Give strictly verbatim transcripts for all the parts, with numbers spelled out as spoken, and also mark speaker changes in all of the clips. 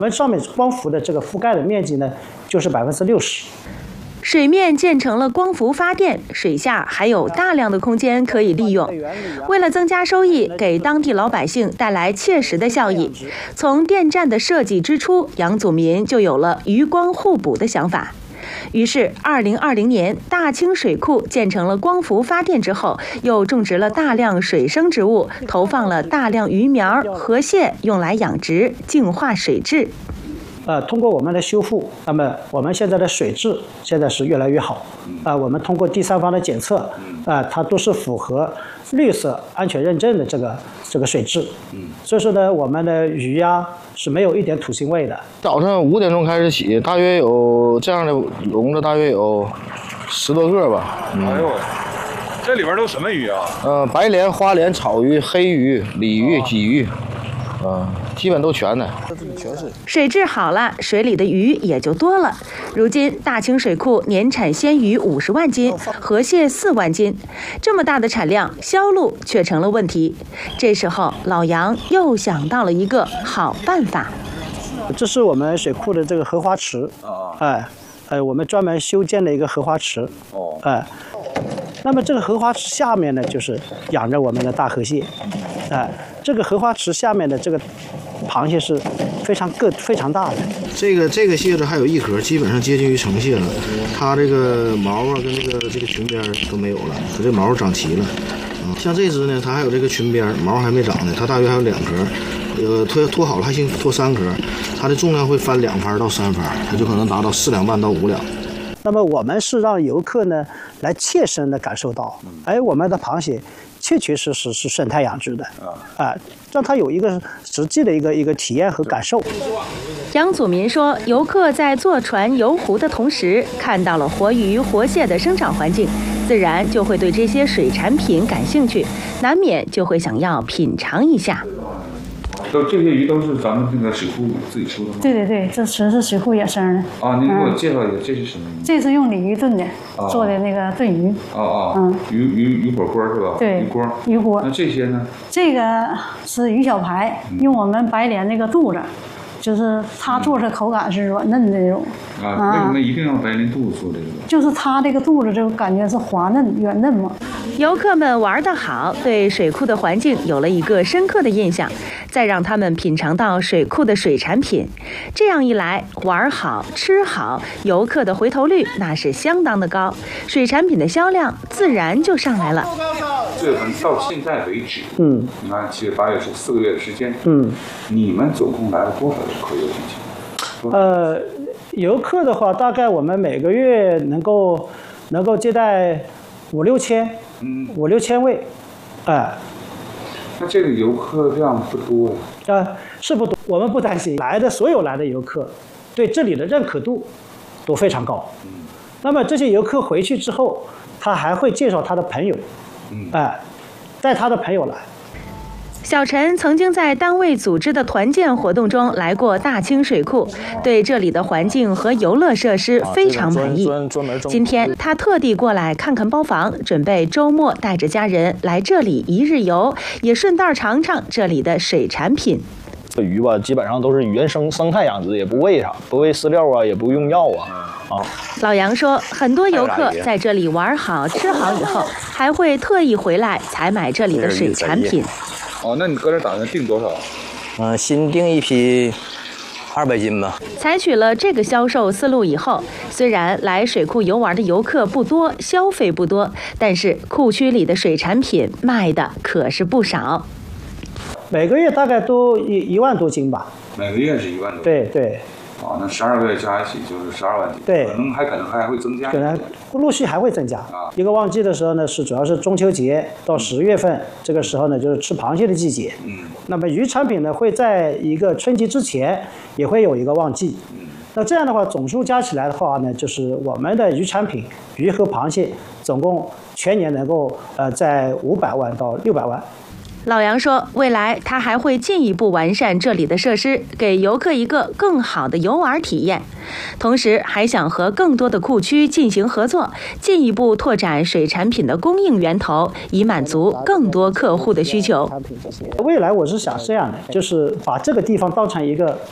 Speaker 1: 我们上面光伏的这个覆盖的面积呢，就是百分之六十。
Speaker 2: 水面建成了光伏发电，水下还有大量的空间可以利用。为了增加收益，给当地老百姓带来切实的效益，从电站的设计之初，杨祖民就有了鱼光互补的想法。于是，二零二零年，大清水库建成了光伏发电之后，又种植了大量水生植物，投放了大量鱼苗、河蟹，用来养殖、净化水质。
Speaker 1: 呃，通过我们的修复，那么我们现在的水质现在是越来越好。啊、呃，我们通过第三方的检测，啊、呃，它都是符合绿色安全认证的这个这个水质。所以说呢，我们的鱼呀是没有一点土腥味的。
Speaker 3: 早上五点钟开始起，大约有这样的笼子，大约有十多个吧。
Speaker 4: 嗯、哎呦，这里边都什么鱼啊？
Speaker 3: 呃，白鲢、花鲢、草鱼、黑鱼、鲤鱼、鲫鱼。啊，基本都全的，全是。
Speaker 2: 水质好了，水里的鱼也就多了。如今大清水库年产鲜鱼五十万斤，河蟹四万斤，这么大的产量，销路却成了问题。这时候，老杨又想到了一个好办法。
Speaker 1: 这是我们水库的这个荷花池，哎，哎，我们专门修建了一个荷花池，哦，哎。那么这个荷花池下面呢，就是养着我们的大河蟹，哎，这个荷花池下面的这个螃蟹是非常个非常大的。
Speaker 3: 这个这个蟹子还有一壳，基本上接近于成蟹了。它这个毛啊跟这个这个裙边都没有了，它这毛长齐了。啊，像这只呢，它还有这个裙边，毛还没长呢，它大约还有两壳。呃，脱脱好了还行，脱三壳，它的重量会翻两番到三番，它就可能达到四两半到五两。
Speaker 1: 那么我们是让游客呢来切身的感受到，哎，我们的螃蟹确确实实是生态养殖的，啊，让他有一个实际的一个一个体验和感受。
Speaker 2: 杨祖民说，游客在坐船游湖的同时，看到了活鱼、活蟹的生长环境，自然就会对这些水产品感兴趣，难免就会想要品尝一下。
Speaker 4: 都这些鱼都是咱们那个水库自己出的吗？
Speaker 5: 对对对，这全是水库野生的。
Speaker 4: 啊，您给我介绍一下，这是什么鱼？
Speaker 5: 这是用鲤鱼炖的，
Speaker 4: 啊、
Speaker 5: 做的那个炖鱼。
Speaker 4: 啊啊，
Speaker 5: 嗯，
Speaker 4: 鱼鱼鱼火锅是吧？
Speaker 5: 对，
Speaker 4: 鱼锅。
Speaker 5: 鱼锅。
Speaker 4: 那这些呢？
Speaker 5: 这个是鱼小排，嗯、用我们白鲢那个肚子，就是它做出口感是软嫩的那种。
Speaker 4: 啊，为什么一定要白鲢肚子做这个？
Speaker 5: 就是它这个肚子，这个感觉是滑嫩、软嫩嘛。
Speaker 2: 游客们玩得好，对水库的环境有了一个深刻的印象，再让他们品尝到水库的水产品，这样一来，玩好吃好，游客的回头率那是相当的高，水产品的销量自然就上来了。
Speaker 4: 这们到现在为止，
Speaker 1: 嗯，
Speaker 4: 你看七月八月是四个月的时间，
Speaker 1: 嗯，
Speaker 4: 你们总共来了多少游客？有进行？
Speaker 1: 呃，游客的话，大概我们每个月能够能够接待五六千，嗯，五六千位，哎、呃。
Speaker 4: 那这个游客量不多呀？
Speaker 1: 啊、呃，是不多，我们不担心，来的所有来的游客，对这里的认可度都非常高。嗯，那么这些游客回去之后，他还会介绍他的朋友，嗯，哎、呃，带他的朋友来。
Speaker 2: 小陈曾经在单位组织的团建活动中来过大清水库，对这里的环境和游乐设施非常满意。今天他特地过来看看包房，准备周末带着家人来这里一日游，也顺道尝尝这里的水产品。
Speaker 6: 这鱼吧，基本上都是原生生态养殖，也不喂啥，不喂饲料啊，也不用药啊。啊，
Speaker 2: 老杨说，很多游客在这里玩好吃好以后，还会特意回来采买这里的水产品。
Speaker 4: 哦，那你搁这打算订多少？
Speaker 6: 嗯、呃，新订一批二百斤吧。
Speaker 2: 采取了这个销售思路以后，虽然来水库游玩的游客不多，消费不多，但是库区里的水产品卖的可是不少。
Speaker 1: 每个月大概都一一万多斤吧。
Speaker 4: 每个月是一万多斤。
Speaker 1: 对对。
Speaker 4: 啊，那十二个月加一起就是十二万斤，
Speaker 1: 对，
Speaker 4: 可能还可能还会增加，
Speaker 1: 可能陆续还会增加。啊，一个旺季的时候呢，是主要是中秋节到十月份，嗯、这个时候呢就是吃螃蟹的季节。嗯，那么鱼产品呢会在一个春季之前也会有一个旺季。嗯，那这样的话总数加起来的话呢，就是我们的鱼产品，鱼和螃蟹总共全年能够呃在五百万到六百万。
Speaker 2: 老杨说，未来他还会进一步完善这里的设施，给游客一个更好的游玩体验，同时还想和更多的库区进行合作，进一步拓展水产品的供应源头，以满足更多客户的需求。
Speaker 1: 未来我是想这样的，就是把这个地方当成一个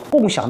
Speaker 1: 共享。